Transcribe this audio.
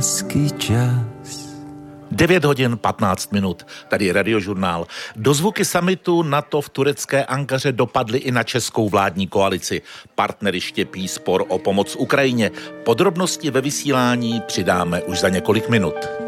lásky čas. 9 hodin 15 minut, tady je Radiožurnál. Dozvuky summitu NATO v turecké Ankaře dopadly i na českou vládní koalici. Partnery štěpí spor o pomoc Ukrajině. Podrobnosti ve vysílání přidáme už za několik minut.